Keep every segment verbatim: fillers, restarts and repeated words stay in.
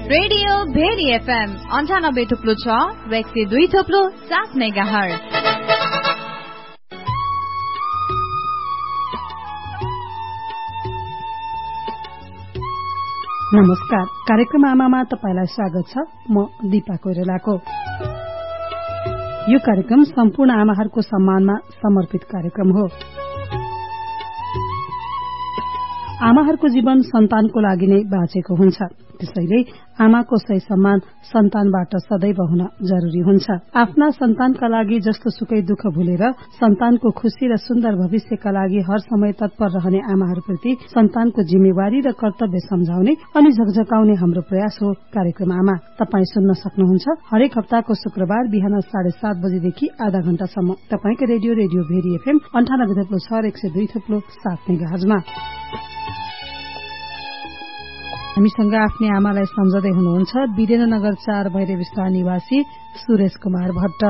Radio very FM अन्ठानब्बे थुप्लो छ र एक सय दुई थुप्लो सात मेगा हर्ज। नमस्कार, कार्यक्रम आमामा तपाईलाई स्वागत छ। म दीपा कोइरालाको। यो कार्यक्रम सम्पूर्ण आमाहरूको सम्मानमा समर्पित कार्यक्रम हो। आमाहरूको जीवन सन्तानको लागि नै बाँचेको हुन्छ, त्यसैले आमाको सही सम्मान सन्तानबाट सदैव हुन जरूरी हुन्छ। आफ्ना सन्तानका लागि जस्तो सुकै दुःख भुलेर सन्तानको खुशी र सुन्दर भविष्यका लागि हर समय तत्पर रहने आमाहरूप्रति सन्तानको जिम्मेवारी र कर्तव्य सम्झाउने अनि झकझकाउने हाम्रो प्रयास हो कार्यक्रम आमा। तपाई सुन्न सक्नुहुन्छ हरेक हप्ताको शुक्रबार बिहान साढे सात बजेदेखि आधा घण्टासम्म तपाईको रेडियो रेडियो भेरी एफएम अन्ठानब्बे थप्लो छ र एक सय दुई थप्लो सात मेगाहर्जमा। हामीसँग आफ्नै आमालाई सम्झदै हुनुहुन्छ विदेन्द्रनगर चार भैरव स्थान निवासी सुरेश कुमार भट्ट।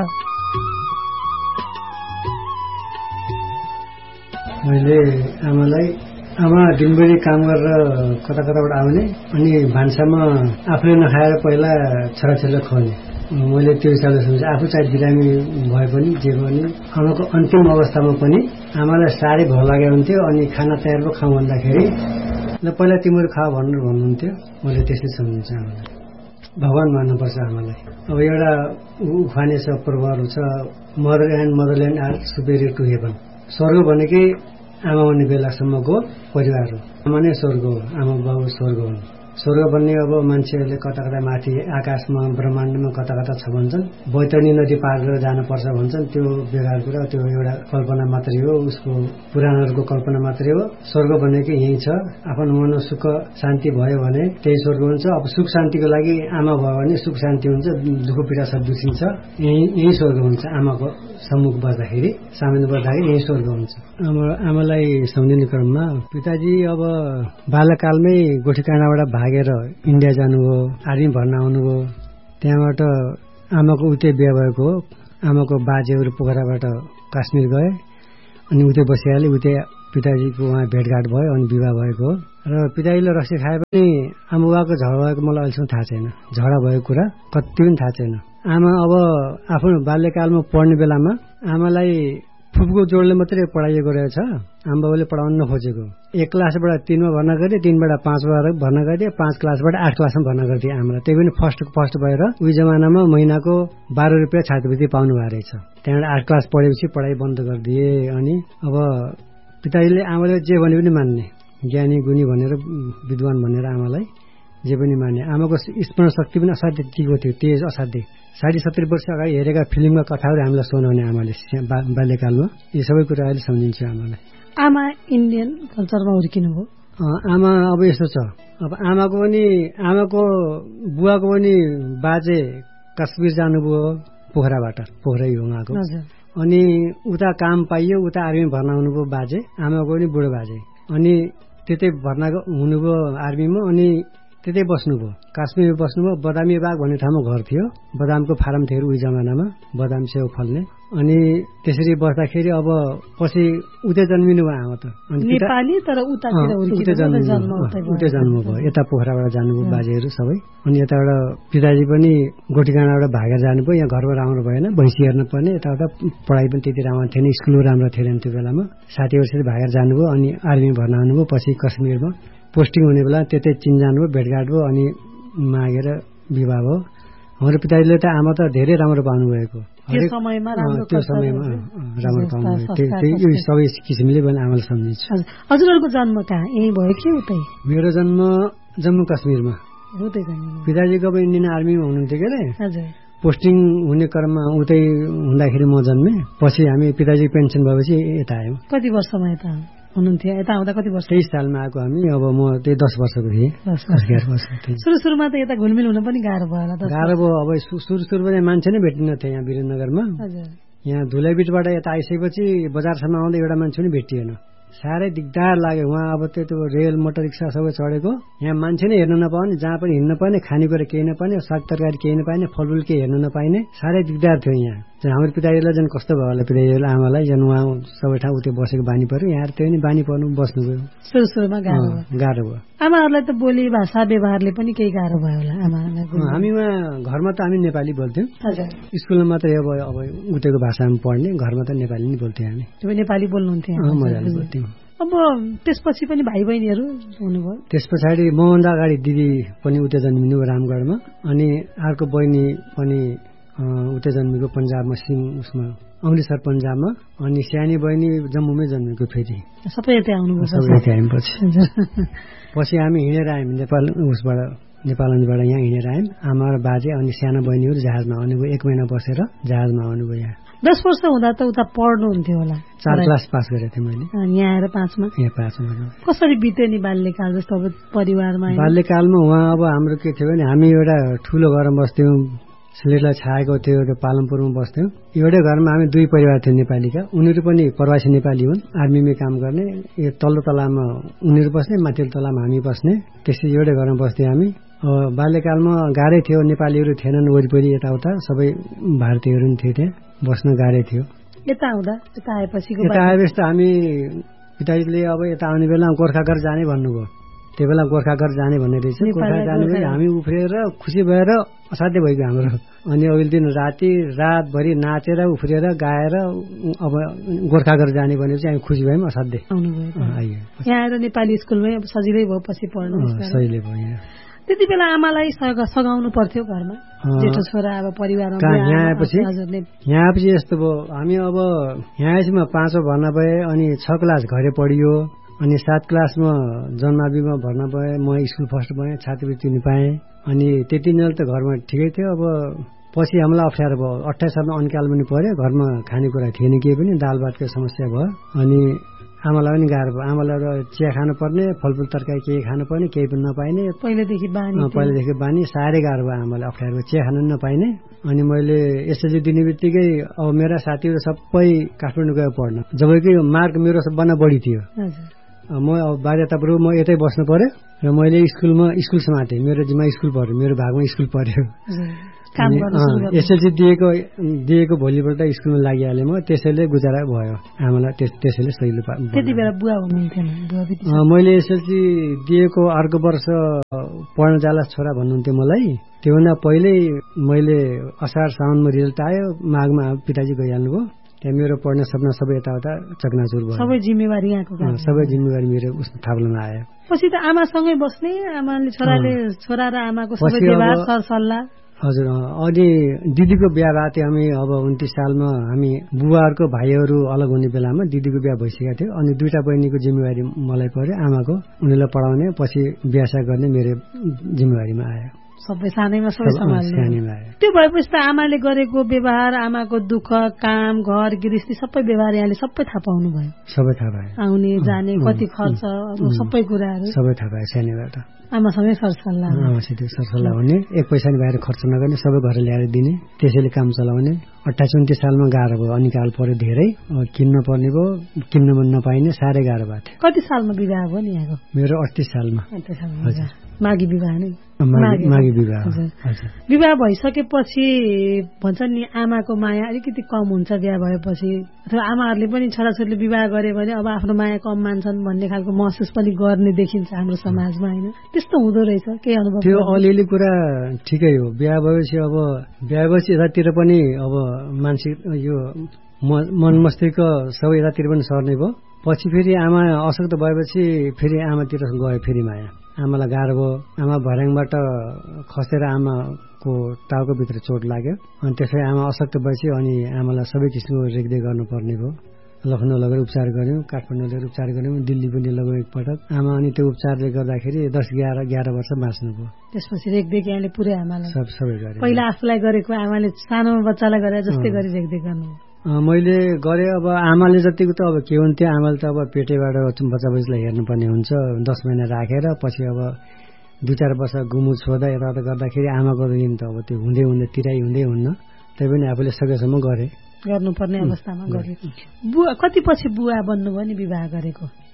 मैले आमालाई आमा दिनभरि काम गरेर कता कताबाट आउने अनि भान्सामा आफूले नखाएर पहिला छोराछोरीलाई खुवाउने। मैले त्यो हिसाबले सोचे आफू चाहिँ बिरामी भए पनि जे पनि आमाको अन्तिम अवस्थामा पनि आमालाई साह्रै भर लागेको हुन्थ्यो। अनि खाना तयार पो खाउँ भन्दाखेरि ल पहिला तिमीहरू खा भनेर भन्नुहुन्थ्यो। मैले त्यसै सम्झिन्छु आमालाई। भगवान मान्नुपर्छ आमालाई। अब एउटा उखाने छ, प्रभावहरू छ, mother and motherland are superior to heaven. स्वर्ग भनेकै आमा हुने बेलासम्मको परिवार हो। आमा नै स्वर्ग हो, आमा बाबु स्वर्ग हुन्। स्वर्ग भन्ने अब मान्छेहरूले कता कता माथि आकाशमा ब्रह्माण्डमा कता कता छ भन्छन्। बैतरणी नदी पार गरेर जानुपर्छ भन्छन्। त्यो बेकार कुरा, त्यो एउटा कल्पना मात्रै हो, उसको पुराणहरूको कल्पना मात्रै हो। स्वर्ग भनेकै यही छ। आफ्नो मन सुख शान्ति भयो भने त्यही स्वर्ग हुन्छ। अब सुख शान्तिको लागि आमा भयो भने सुख शान्ति हुन्छ, दुःख पीडा सब बिर्सिन्छ। यही यही स्वर्ग हुन्छ। आमाको सम्मुख बस्दाखेरि सामान्य बस्दाखेरि यही स्वर्ग हुन्छ। आमा आमालाई सम्झिने क्रममा पिताजी अब बाल्यकालमै गोठीकाँडाबाट भागेर इन्डिया जानुभयो, आर्मी भर्ना आउनुभयो। त्यहाँबाट आमाको उतै बिहा भएको हो। आमाको बाजेहरू पोखराबाट काश्मीर गए अनि उतै बसिहाले। उतै पिताजीको उहाँ भेटघाट भयो अनि विवाह भएको हो। र पिताजीले रक्सी खाए पनि आमा बाबाको झगडा भएको मलाई अहिलेसम्म थाहा छैन। झगडा भएको कुरा कति पनि थाहा छैन। आमा अब आफ्नो बाल्यकालमा पढ्ने बेलामा आमालाई फुपूको जोडले मात्रै पढाइएको रहेछ। आमा बाबुले पढाउन नखोजेको। एक क्लासबाट तीनमा भर्ना गरिदिए, तीनबाट पाँचबाट भर्ना गरिदिए, पाँच क्लासबाट आठ क्लासमा भर्ना गरिदिए आमालाई। त्यही पनि फर्स्ट फर्स्ट भएर उही जमानामा महिनाको बाह्र रुपियाँ छात्रवृत्ति पाउनु भएको रहेछ। त्यहाँबाट आठ क्लास पढेपछि पढाइ बन्द गरिदिए। अनि अब पिताजीले आमाले जे भने पनि मान्ने, ज्ञानी गुणी भनेर विद्वान भनेर आमालाई जे पनि माने। आमाको स्मरण शक्ति पनि असाध्यै टिको थियो, तेज असाध्यै। साठी सत्तरी वर्ष अगाडि हेरेका फिल्मका कथाहरू हामीलाई सुनाउने आमाले बाल्यकालमा। यी सबै कुरा अहिले सम्झिन्छु आमालाई। आमा इन्डियन कल्चरमा हुर्किनु भयो। आमा अब यस्तो छ, अब आमाको पनि आमाको बुवाको पनि बाजे कश्मीर जानुभयो पोखराबाट, पोखरै हो उहाँको। अनि उता काम पाइयो, उता आर्मी भर्ना हुनुभयो बाजे। आमाको पनि बुढो बाजे। अनि त्यतै भर्ना हुनुभयो आर्मीमा। अनि त्यतै बस्नुभयो, काश्मीरमा बस्नुभयो। बदामी बाग भन्ने ठाउँमा घर थियो। बदामको फारम थियो उही जमानामा, बदाम सेउ फल्ने। अनि त्यसरी बस्दाखेरि अब पछि उतै जन्मिनु भयो आमा त। नेपाली तर उतातिर उतै जन्म भयो। यता पोखराबाट जानुभयो बाजेहरू सबै। अनि यताबाट पिताजी पनि गोठीगाँडाबाट भागेर जानुभयो। यहाँ घरमा राम्रो भएन, भैँसी हेर्नु पर्ने। यताउता पढाइ पनि त्यति राम्रो थिएन, स्कुलहरू राम्रो थिएन त्यो बेलामा। साठी वर्षले भागेर जानुभयो। अनि आर्मी भर्ना हुनुभयो। पछि कश्मीरमा पोस्टिङ हुने बेला त्यतै चिन जानुभयो, भेटघाट भयो। अनि मागेर विवाह भयो। हाम्रो पिताजीले त आमा त धेरै राम्रो पाउनु भएको। त्यो समयमा त्यो समयमा राम्रो पाउनु भयो। यो सबै किसिमले पनि आमालाई सम्झिन्छु। हजुरहरूको जन्म कहाँ, यही भयो कि उतै? मेरो जन्म जम्मू काश्मीरमा। उतै पिताजीको अब इन्डियन आर्मीमा हुनुहुन्थ्यो के अरे। हजुर। पोस्टिङ हुने क्रममा उतै हुँदाखेरि म जन्मेँ। पछि हामी पिताजी पेन्सन भएपछि यता आयौँ। कति वर्षमा यता हुनुहुन्थ्यो? यता आउँदा कति वर्ष? तेइस सालमा आएको हामी। अब म त्यही दस वर्षको थिएँ। एघार वर्ष थिएँ। सुरु सुरुमा त यता घुलमिल हुन पनि गाह्रो भयो होला? गाह्रो भयो। अब सुरु सुरुमा मान्छे नै भेटिन्न थियो यहाँ वीरेन्द्रनगरमा। यहाँ धुलाइबिटबाट यता आइसकेपछि बजारसम्म आउँदा एउटा मान्छे पनि भेटिएन। साह्रै दिगदार लाग्यो। उहाँ अब त्यो रेल मोटर रिक्सा सबै चढेको, यहाँ मान्छे नै हेर्न नपाउने, जहाँ पनि हिँड्न पाउने, खानेकुरा केही नपाउने, साग तरकारी केही नपाइने, फलफुल केही हेर्न नपाइने, साह्रै दिगदार थियो यहाँ। हाम्रो पिताजीलाई झन् कस्तो भयो होला, पिताजीलाई आमालाई झन् उहाँ सबै ठाउँ उतै बसेको बानी पर्यो। यहाँ त्यो नि बानी पर्नु बस्नुभयो, सुरु सुरुमा गाह्रो भयो गाह्रो भयो। आमाहरूलाई त बोली भाषा व्यवहारले पनि केही गाह्रो भयो होला आमाहरूलाई? हामी उहाँ घरमा त हामी नेपाली बोल्थ्यौँ, स्कुलमा मात्रै अब अब उतैको भाषामा पढ्ने, घरमा त नेपाली नै बोल्थ्यौँ हामी। नेपाली बोल्नुहुन्थ्यो? मजाले बोल्थ्यौँ। अब त्यसपछि पनि भाइ बहिनीहरू हुनुभयो? त्यस पछाडि मभन्दा अगाडि दिदी पनि उतै जन्मिनु रामगढमा, अनि अर्को बहिनी पनि उतै जन्मेको पन्जाबमा, सिङ उसमा अमृतसर पन्जाबमा, अनि सानी बहिनी जम्मूमै जन्मेको। फेरि सबै यतै आउनुभयो? सबै यतै आयौँ। पछि पछि हामी हिँडेर आयौँ नेपाल, उसबाट नेपालबाट यहाँ हिँडेर आयौँ। आमा र बाजे अनि सानो बहिनीहरू जहाजमा आउनुभयो, एक महिना बसेर जहाजमा आउनुभयो यहाँ। दस वर्ष हुँदा त उता पढ्नुहुन्थ्यो होला? चार क्लास पास गरेको थिएँ मैले। यहाँ आएर पाँचमा? यहाँ पाँचमा। कसरी बित्यो नि बाल्यकाल? जस्तो अब परिवारमा बाल्यकालमा उहाँ अब हाम्रो के थियो भने हामी एउटा ठुलो घरमा बस्थ्यौँ, सिलेटलाई छाएको थियो, एउटा पालमपुरमा बस्थ्यौँ। एउटै घरमा हामी दुई परिवार थियो नेपालीका, उनीहरू पनि प्रवासी नेपाली हुन्, आर्मीमै काम गर्ने। यो तल्लो तलामा उनीहरू बस्ने, माथिल्लो तलामा हामी बस्ने, त्यसै एउटै घरमा बस्थ्यौँ हामी। बाल्यकालमा गाह्रै थियो, नेपालीहरू थिएनन् वरिपरि, यताउता सबै भारतीयहरू पनि थिए, त्यहाँ बस्न गाह्रै थियो। यता आउँदा यता आएपछि यता आएपछि त हामी पिताजीले अब यता आउने बेला गोर्खाघर जाने भन्नुभयो। त्यो बेला गोर्खाघर जाने भन्ने रहेछ। गोर्खा जाने बेला हामी उफ्रिएर खुसी भएर असाध्य भइगयो हाम्रो। अनि अघिल्लो दिन राति रातभरि नाचेर उफ्रिएर गाएर अब गोर्खाघर जाने भनेपछि हामी खुसी भयौँ, असाध्य आइयो। यहाँ आएर नेपाली स्कुलमै अब सजिलै भयो पछि पढ्नु? सजिलै भयो। त्यति बेला आमालाई सघाउनु पर्थ्यो घरमा, जेठो छोरा अब परिवारमा? यहाँ आएपछि यहाँ आएपछि यस्तो भयो, हामी अब यहाँ आएपछि म पाँचौँ भर्ना भएँ, अनि छ क्लास घरे पढियो, अनि सात क्लासमा जन्माविमा भर्ना भएँ, म स्कुल फर्स्ट भएँ, छात्रवृत्ति नि पाएँ। अनि त्यति बेला त घरमा ठिकै थियो। अब पछि हामीलाई अप्ठ्यारो भयो, अठाइस सालमा अन्काल पनि पऱ्यो, घरमा खानेकुरा थिएन केही पनि, दाल भातको समस्या भयो। अनि आमालाई पनि गाह्रो भयो, आमालाई चिया खानुपर्ने, फलफुल तरकारी केही खानुपर्ने, केही पनि नपाइने, पहिलेदेखि बानी पहिलेदेखि बानी साह्रै गाह्रो भयो आमालाई, अप्ठ्यारो भयो, चिया खानु पनि नपाइने। अनि मैले एसएलसी दिने बित्तिकै अब मेरा साथीहरू सबै काठमाडौँ गयो पढ्न, जबकि मार्क मेरो सबभन्दा बढी थियो। म अब बाध्यतापूर्वक म यतै बस्नु पर्यो र मैले स्कुलमा स्कुल समातेँ, मेरो जिम्मा स्कुल पढ्यो, मेरो भागमा स्कुल पढ्यो। एसएलसी दिएको दिएको भोलिपल्ट स्कुलमा लागिहालेँ म, त्यसैले गुजारा भयो आमालाई, त्यसैले सहिलो पाएँ। त्यति बेला बुवा हुनुहुन्थेन? मैले एसएलसी दिएको अर्को वर्ष पढ्न जाला छोरा भन्नुहुन्थ्यो मलाई। त्योभन्दा पहिल्यै मैले असार साउनमा रिजल्ट आयो, माघमा पिताजी गइहाल्नुभयो। त्यहाँ मेरो पढ्ने सपना सबै यताउता चकनाचुर भयो। सबै जिम्मेवारी यहाँको? सबै जिम्मेवारी मेरो उसको थाप्लोमा आयो। पछि त आमासँगै बस्ने, आमाले छोराले छोरा र आमाको सबै व्यवहार सरसल्लाह? हजुर। अनि दिदीको बिहा भएको थियो, हामी अब उन्तिस सालमा हामी बुवाहरूको भाइहरू अलग हुने बेलामा दिदीको बिहा भइसकेको थियो। अनि दुईटा बहिनीको जिम्मेवारी मलाई पर्यो, आमाको उनीलाई पढाउने, पछि बिहा गर्ने मेरो जिम्मेवारीमा आयो। सबै सानैमा सबै सम्हाल्ने। त्यो भएपछि त आमाले गरेको व्यवहार, आमाको दुःख, काम, घर गृहस्थी सबै व्यवहार यहाँले सबै थाहा पाउनु भयो? सबै थाहा पाएँ, आउने जाने कति खर्च सबै कुराहरू सबै थाहा पाएँ सानैबाट। आमासँगै सरसल्लाह? आमासित सरसल्लाह हुने, एक पैसा नि बाहिर खर्च नगर्ने, सबै घर ल्याएर दिने, त्यसैले काम चलाउने। अठाइस उन्तिस सालमा गाह्रो भयो, अनिकाल पऱ्यो धेरै, किन्न पर्ने भयो, किन्न नपाइने, साह्रै गाह्रो भएको थियो। कति सालमा विवाह भयो नि यहाँको? मेरो अडतिस सालमा। हजुर। माघी विवाह नै? माघी विवाह। विवाह भइसकेपछि भन्छन् नि आमाको माया अलिकति कम हुन्छ बिहा भएपछि, अथवा आमाहरूले पनि छोराछोरीले विवाह गरे भने अब आफ्नो माया कम मान्छन् भन्ने खालको महसुस पनि गर्ने देखिन्छ हाम्रो समाजमा, होइन? त्यस्तो हुँदो रहेछ? केही अनुभव? त्यो अलिअलि कुरा ठिकै हो। बिहा भएपछि अब बिहा भएपछि यतातिर पनि अब मानसिक यो मन मस्तिष्क सबै यतातिर पनि सर्ने भयो। पछि फेरि आमा अशक्त भएपछि फेरि आमातिर गयो फेरि माया। आमालाई गाह्रो भयो, आमा भर्याङबाट खसेर आमाको टाउकोभित्र चोट लाग्यो, अनि त्यसै आमा अशक्त भएपछि अनि आमालाई सबै किसिमको रेखदेख गर्नुपर्ने भयो। लखनऊ लगेर उपचार गऱ्यौँ, काठमाडौँ लगेर उपचार गऱ्यौँ, दिल्ली पनि लगौँ एकपटक। आमा अनि त्यो उपचारले गर्दाखेरि दस एघार एघार वर्ष बाँच्नुभयो। त्यसपछि रेखदेख यहाँले पुरै आमालाई सब सबै गरे? पहिला आफूलाई गरेको आमाले सानो बच्चालाई गरे जस्तै गरी रेखदेख गर्नु? मैले गरेँ। अब आमाले जतिको त अब के हुन्थ्यो, आमाले त अब पेटेबाट बच्चा बच्चीलाई हेर्नुपर्ने हुन्छ, दस महिना राखेर पछि अब दुई चार वर्ष गुमु छोड्दा यताउता गर्दाखेरि आमाको दिन त अब त्यो हुँदै हुँदै तिराई हुँदै हुन्न, तै पनि आफूले सकेसम्म गरेँ, गर्नुपर्ने अवस्थामा गरे। बुवा कति पछि बुवा बन्नुभयो नि विवाह गरेको?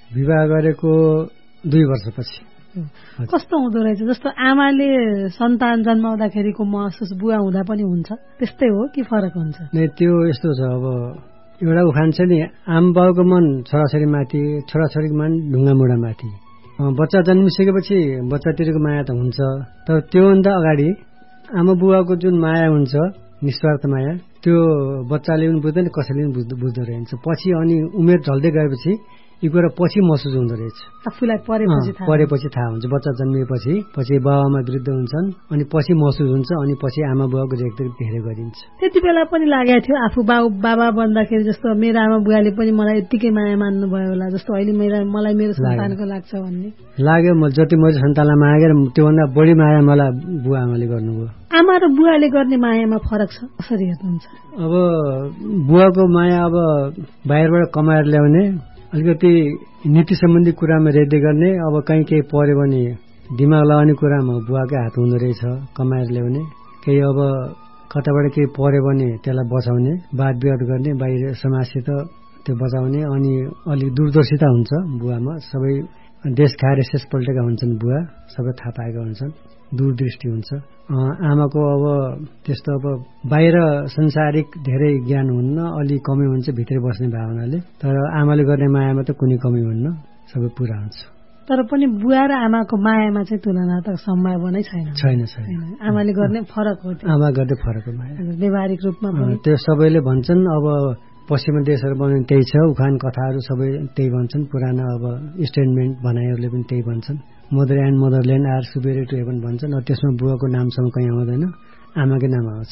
विवाह गरेको दुई वर्षपछि। कस्तो हुँदो रहेछ? जस्तो आमाले सन्तान जन्माउँदाखेरिको महसुस बुवा हुँदा पनि हुन्छ त्यस्तै हो कि फरक हुन्छ? नै त्यो यस्तो छ, अब एउटा उखान छ नि, आमा बाउको मन छोराछोरी माथि, छोराछोरीको मन ढुङ्गा मुढा माथि। बच्चा जन्मिसकेपछि बच्चातिरको माया त हुन्छ, तर त्योभन्दा अगाडि आमा बुवाको जुन माया हुन्छ, निस्वार्थ माया, त्यो बच्चाले पनि बुझ्दैन, कसैले पनि बुझ्दो रहेछ। पछि अनि उमेर ढल्दै गएपछि यी कुरा पछि महसुस हुँदो रहेछ, आफूलाई परेपछि परेपछि थाहा हुन्छ। बच्चा जन्मिएपछि पछि बाबामा वृद्ध हुन्छन्, अनि पछि महसुस हुन्छ, अनि पछि आमा बुवाको रेखदेख धेरै गरिन्छ। त्यति बेला पनि लागेको थियो आफू बाउ बाबा बन्दाखेरि जस्तो मेरो आमा बुवाले पनि मलाई यत्तिकै माया मान्नु भयो होला जस्तो अहिले मेरो मलाई मेरो सन्तानको लाग्छ भन्ने लाग्यो। म जति मैले सन्तानलाई माया गरेँ त्योभन्दा बढी माया मलाई बुवा आमाले गर्नुभयो। आमा र बुवाले गर्ने मायामा फरक छ, कसरी हेर्नुहुन्छ? अब बुवाको माया अब बाहिरबाट कमाएर ल्याउने, अलिकति नीति सम्बन्धी कुरामा रेडी गर्ने, अब कहीँ केही पर्यो भने दिमाग लगाउने कुरामा बुवाकै हात हुँदो रहेछ, कमाएर ल्याउने। केही अब कताबाट केही पर्यो भने त्यसलाई बचाउने, वाद विवाद गर्ने, बाहिर समाजसित त्यो बचाउने, अनि अलिक दूरदर्शिता हुन्छ बुवामा। सबै देश खाएर शेष पल्टेका हुन्छन् बुवा, सबै थाहा पाएका हुन्छन्, दूरदृष्टि हुन्छ। आमाको अब त्यस्तो अब बाहिर संसारिक धेरै ज्ञान हुन्न, अलि कमी हुन्छ भित्रै बस्ने भावनाले, तर आमाले गर्ने मायामा त कुनै कमी हुन्न, सबै पुरा हुन्छ। तर पनि बुवा र आमाको मायामा चाहिँ तुलनात्मक सम्भावना छैन छैन छैन आमाले गर्ने फरक हो, आमा गर्ने फरक हो माया व्यवहारिक रूपमा पनि। त्यो सबैले भन्छन्, अब पश्चिमा देशहरू पनि त्यही छ, उखान कथाहरू सबै त्यही भन्छन्, पुराना अब स्टेटमेन्ट भनाइहरूले पनि त्यही भन्छन्। Mother and motherland are superior to heaven भन्छन्। अब त्यसमा बुवाको नामसँग कहीँ आउँदैन, आमाकै नाम आउँछ।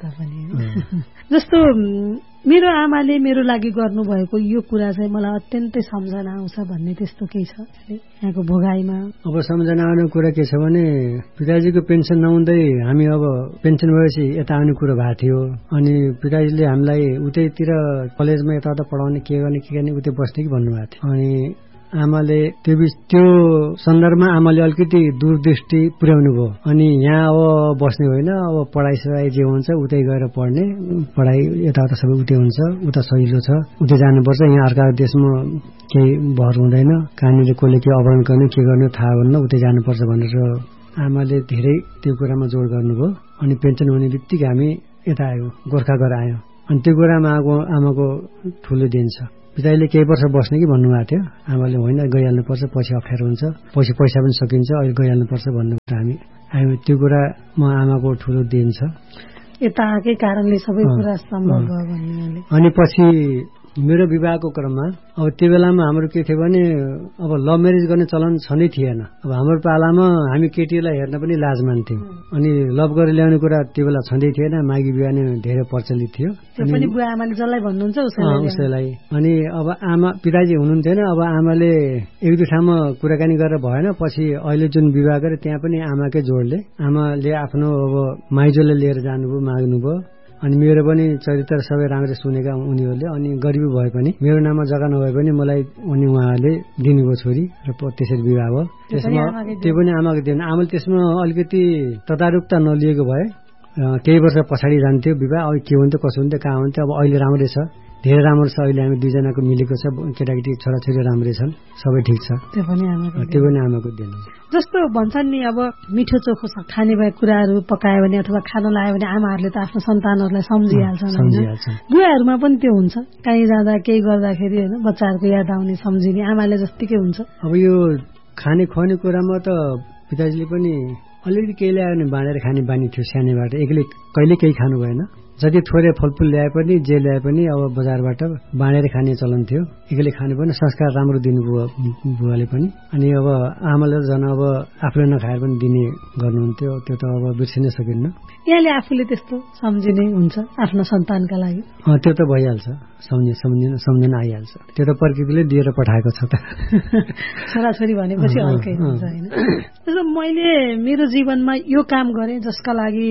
जस्तो मेरो आमाले मेरो लागि गर्नुभएको यो कुरा चाहिँ मलाई अत्यन्तै सम्झना आउँछ भन्ने त्यस्तो केही छ यहाँको भोगाईमा? अब सम्झना आउने कुरा के छ भने, पिताजीको पेन्सन नहुँदै हामी अब पेन्सन भएपछि यता आउने कुरो भएको थियो, अनि पिताजीले हामीलाई उतैतिर कलेजमा यताउता पढाउने, के गर्ने के गर्ने उतै बस्ने कि भन्नुभएको थियो। अनि आमाले त्यो त्यो सन्दर्भमा आमाले अलिकति दूरदृष्टि पुर्याउनु भयो। अनि यहाँ अब बस्ने होइन, अब पढाइ सढाइ जे हुन्छ उतै गएर पढ्ने, पढाइ यताउता सबै उतै हुन्छ, उता सजिलो छ, उतै जानुपर्छ, यहाँ अर्का देशमा केही भर हुँदैन, कहाँनिर कसले के अपहरण गर्ने के गर्ने थाहा हुन्न, उतै जानुपर्छ भनेर आमाले धेरै त्यो कुरामा जोड गर्नुभयो। अनि पेन्सन हुने बित्तिकै हामी यता आयो, गोर्खा गएर आयो। अनि त्यो कुरामा आएको आमाको ठुलो देन छ। पिताजीले केही वर्ष बस्ने कि भन्नुभएको थियो, आमाले होइन गइहाल्नुपर्छ, पछि अप्ठ्यारो हुन्छ, पछि पैसा पनि सकिन्छ, अहिले गइहाल्नुपर्छ भन्नु हामी आयो। त्यो कुरामा आमाको ठुलो देन छ। यता आएकै कारणले सबै कुरा सम्भव भयो भन्ने। अनि पछि मेरो विवाहको क्रममा अब त्यो बेलामा हाम्रो के थियो भने, अब लभ म्यारेज गर्ने चलन छँदै थिएन। अब हाम्रो पालामा हामी केटीलाई हेर्न पनि लाज मान्थ्यौँ, अनि लभ गरेर ल्याउने कुरा त्यो बेला छँदै थिएन, मागी विवाह नै धेरै प्रचलित थियो। पनि बुवा आमाले जसलाई भन्नुहुन्छ उसैलाई। अनि अब आमा पिताजी हुनुहुन्थेन, अब आमाले एक दुई ठाउँमा कुराकानी गरेर भएन, पछि अहिले जुन विवाह गरे त्यहाँ पनि आमाकै जोडले आमाले आफ्नो अब माइजोले लिएर जानुभयो, माग्नुभयो। अनि मेरो पनि चरित्र सबै राम्रै सुनेका उनीहरूले। अनि गरिबी भए पनि मेरो नाममा जग्गा नभए पनि मलाई उनी उहाँले दिनुभयो छोरी, र त्यसरी विवाह भयो। त्यसमा त्यो पनि आमाको दिन। आमाले त्यसमा अलिकति तदारुकता नलिएको भए केही वर्ष पछाडि जान्थ्यो विवाह। अब के हुन्थ्यो कसो हुन्थ्यो कहाँ हुन्थ्यो। अब अहिले राम्रै छ, धेरै राम्रो छ। अहिले हामी दुईजनाको मिलेको छ, केटाकेटी छोराछोरी राम्रै छन्, सबै ठिक छ। त्यो पनि आमाको त्यो पनि आमाको दिन। जस्तो भन्छन् नि, अब मिठो चोखो खाने भए कुराहरू पकायो भने अथवा खाना लायो भने आमाहरूले त आफ्नो सन्तानहरूलाई सम्झिहाल्छन् होइन? बुवाहरूमा पनि त्यो हुन्छ, कहीँ जाँदा केही गर्दाखेरि होइन बच्चाहरूको याद आउने, सम्झिने आमाले जत्तिकै हुन्छ। अब यो खाने खुवाउने कुरामा त पिताजीले पनि अलिकति केही ल्यायो भने बाँडेर खाने बानी थियो सानैबाट। एक्लै कहिले केही खानु भएन, जति थोरै फलफुल ल्याए पनि जे ल्याए पनि अब बजारबाट बाँडेर खाने चलन थियो। एक्लै खानु पनि संस्कार राम्रो दिनुभयो बुवाले पनि। अनि अब आमाले झन् अब आफूले नखाएर पनि दिने गर्नुहुन्थ्यो, त्यो त अब बिर्सिनै सकिन्न। यहाँले आफूले त्यस्तो सम्झिने हुन्छ आफ्नो सन्तानका लागि? त्यो त भइहाल्छ, सम्झि सम्झिन सम्झिन आइहाल्छ। त्यो त प्रकृतिले दिएर पठाएको छ त। छोराछोरी भनेपछि अर्कै हुन्छ होइन? जस्तो मैले मेरो जीवनमा यो काम गरेँ जसका लागि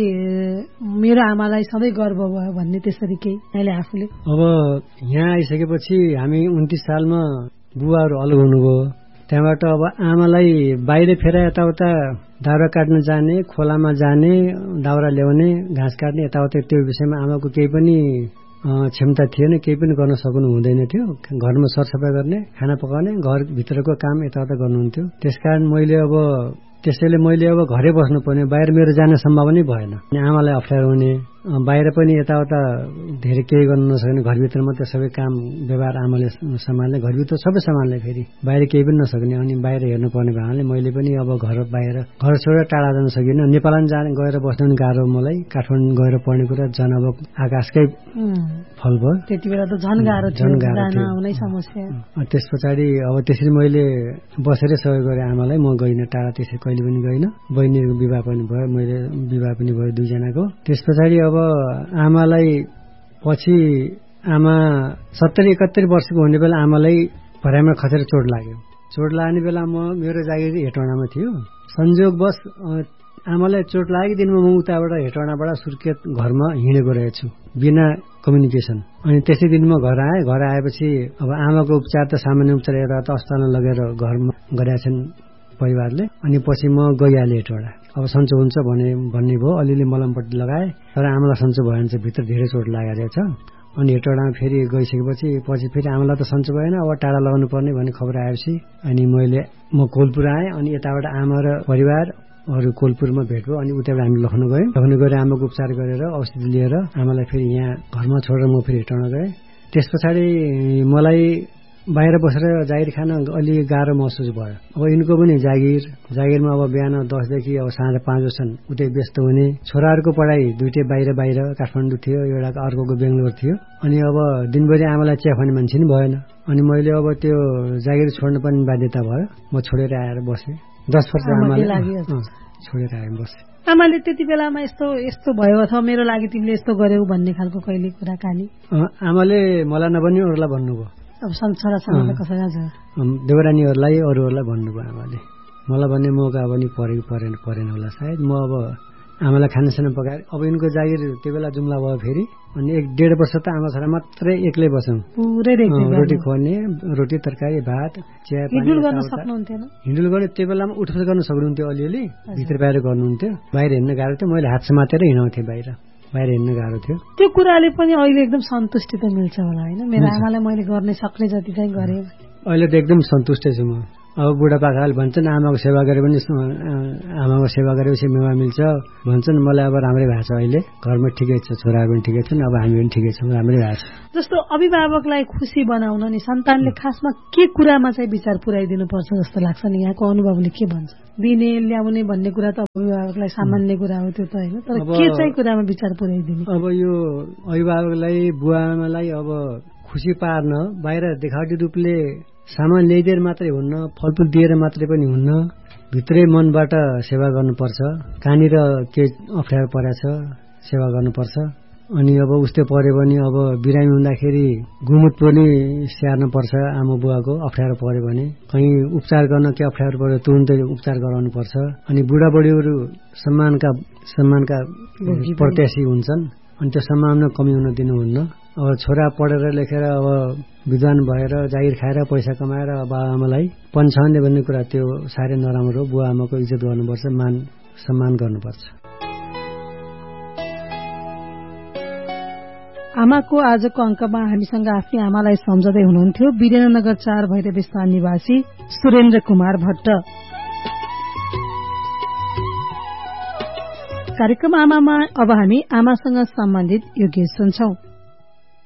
मेरो आमालाई सधैँ गर्व भयो भन्ने त्यसरी केही अहिले आफूले? अब यहाँ आइसकेपछि हामी उन्तिस सालमा बुवाहरू अलग हुनुभयो। त्यहाँबाट अब आमालाई बाहिर फेर यताउता दाउरा काट्न जाने, खोलामा जाने, दाउरा ल्याउने, घाँस काट्ने यताउता, त्यो विषयमा आमाको केही पनि क्षमता थिएन, केही पनि गर्न सक्नु हुँदैन थियो। घरमा सरसफाइ गर्ने, खाना पकाउने, घरभित्रको काम यताउता गर्नुहुन्थ्यो। त्यसकारण मैले अब त्यसैले मैले अब घरै बस्नुपर्ने, बाहिर मेरो जाने सम्भावना नै भएन। अनि आमालाई अप्ठ्यारो हुने, बाहिर पनि यताउता धेरै केही गर्न नसक्ने, घरभित्र मात्रै सबै काम व्यवहार आमाले सम्हाल्ने, घरभित्र सबै सम्हाल्ने, फेरि बाहिर केही पनि नसक्ने। अनि बाहिर हेर्नुपर्ने भएकोले मैले पनि अब घर बाहिर घर छोडेर टाढा जान सकिनँ। नेपालमा जान गएर बस्नु पनि गाह्रो मलाई, काठमाडौँ गएर पढ्ने कुरा झन् अब आकाशकै फल भयो। त्यति बेला त झन् गाह्रो थियो, जान आउनै समस्या। त्यस पछाडि अब त्यसरी मैले बसेरै सहयोग गरेँ आमालाई। म गइनँ टाढा, त्यसरी कहिले पनि गइनँ। बहिनीको विवाह पनि भयो, मैले विवाह पनि भयो दुईजनाको। त्यस पछाडि अब आमालाई पछि आमा सत्तरी एकहत्तरी वर्षको हुने बेला आमालाई भराइमा खसेर चोट लाग्यो। चोट लाग्ने बेला म मेरो जागिर हेटौँडामा थियो। संयोगवश आमालाई चोट लागेको दिनमा म उताबाट हेटौँडाबाट सुर्खेत घरमा हिँडेको रहेछु बिना कम्युनिकेसन। अनि त्यसै दिन म घर आएँ। घर आएपछि अब आमाको उपचार त सामान्य उपचार एउटा त अस्पतालमा लगेर घरमा गरेका छन् परिवारले। अनि पछि म गइहालेँ हेटौँडा। अब सन्चो हुन्छ भने भन्ने भयो, अलिअलि मलमपट्टि लगाएँ। तर आमालाई सन्चो भएन, चाहिँ भित्र धेरै चोट लागेको रहेछ। अनि हेटौँडामा फेरि गइसकेपछि पछि फेरि आमालाई त सन्चो भएन, अब टाढा लगाउनु पर्ने भन्ने खबर आएपछि अनि मैले म कोलपुर आएँ। अनि यताबाट आमा र परिवार अरू कोलपुरमा भेट भयो। अनि उताबाट हामी लखनऊ गयौँ। लखनऊ गएर आमाको उपचार गरेर औषधि लिएर आमालाई फेरि यहाँ घरमा छोडेर म फेरि हेटौँडा गएँ। त्यस पछाडि मलाई बाहिर बसेर जागिर खान अलि गाह्रो महसुस भयो। अब यिनको पनि जागिर जागिरमा अब बिहान दसदेखि अब साँझ पाँच बजीसम्म उतै व्यस्त हुने। छोराहरूको पढाइ दुइटै बाहिर बाहिर काठमाडौँ थियो, एउटा अर्कोको बेङ्गलोर थियो। अनि अब दिनभरि आमालाई चिया खाने मान्छे नि भएन। अनि मैले अब त्यो जागिर छोड्न पनि बाध्यता भयो। म छोडेर आएर बसेँ। दस वर्ष आमाले छोडेर आएर बसेँ। आमाले त्यति बेलामा यस्तो यस्तो भयो अथवा मेरो लागि तिमीले यस्तो गर्यौ भन्ने खालको कहिले कुराकानी? आमाले मलाई नभन्ने अरूलाई भन्नुभयो। अब छोरासँग कसैलाई देवरानीहरूलाई अरूहरूलाई भन्नुभयो आमाले। मलाई भन्ने मौका पनि परेको परेन परेन होला सायद। म अब आमालाई खानासाना पकाएर अब यिनको जागिर त्यो बेला जुम्ला भयो फेरि। अनि एक डेढ वर्ष त आमा छोरा मात्रै एक्लै बसौँ। रोटी खुवाउने, रोटी तरकारी भात चिया हिँडुल गर्न सक्नुहुन्थेन? हिँडुल गर्ने त्यो बेलामा उठबस गर्न सक्नुहुन्थ्यो, अलिअलि भित्र बाहिर गर्नुहुन्थ्यो। बाहिर हिँड्न गाह्रो थियो। मैले हात समातेर हिँडाउँथेँ बाहिर, बाहिर हिँड्न गाह्रो थियो। त्यो कुराले पनि अहिले एकदम सन्तुष्टि त मिल्छ होला होइन? मेरो आमालाई मैले गर्ने सक्ने जति चाहिँ गरेँ। अहिले त एकदम सन्तुष्ट छु म। अब बुढापाकाले भन्छन् आमाको सेवा गरे पनि आमाको सेवा गरेपछि मेवा मिल्छ भन्छन्। मलाई अब राम्रै भएको छ अहिले, घरमा ठिकै छ, छोराहरू पनि ठिकै छन्, अब हामी पनि ठिकै छौँ, राम्रै भएको छ। जस्तो अभिभावकलाई खुसी बनाउन नि सन्तानले खासमा के कुरामा चाहिँ विचार पुर्याइदिनु पर्छ जस्तो लाग्छ नि? यहाँको अनुभवले के भन्छ? दिने ल्याउने भन्ने कुरा त अभिभावकलाई सामान्य कुरा हो त्यो त होइन, तर के चाहिँ कुरामा विचार पुर्याइदिने? अब यो अभिभावकलाई बुवाआमालाई अब खुसी पार्न बाहिर देखावटी रूपले सामान ल्याइदिएर मात्रै हुन्न, फलफुल दिएर मात्रै पनि हुन्न, भित्रै मनबाट सेवा गर्नुपर्छ। कहाँनिर के अप्ठ्यारो परेछ सेवा गर्नुपर्छ। अनि अब उस्तै पर्यो भने अब बिरामी हुँदाखेरि गुमुट पनि स्याहार्नुपर्छ। आमा बुवाको अप्ठ्यारो पर्यो भने कहीँ उपचार गर्न के अप्ठ्यारो पर्यो तुरुन्तै उपचार गराउनुपर्छ। अनि बुढाबुढीहरू सम्मानका सम्मानका प्रत्याशी हुन्छन्। अनि त्यो सम्मानमा कमी हुन दिनुहुन्न। अब छोरा पढेर लेखेर अब विद्वान भएर जागिर खाएर पैसा कमाएर बाबाआमालाई पन्छाउने भन्ने कुरा त्यो साह्रै नराम्रो हो। बुवा आमाको इज्जत गर्नुपर्छ, मान सम्मान गर्नुपर्छ। आमाको आजको अङ्कमा हामीसँग आफ्नै आमालाई सम्झँदै हुनुहुन्थ्यो वीरेन्द्रनगर चार भैरव स्थान निवासी सुरेन्द्र कुमार भट्ट। कार्यक्रम आमामा अब हामी आमासँग सम्बन्धित यो गीत सुन्छौं।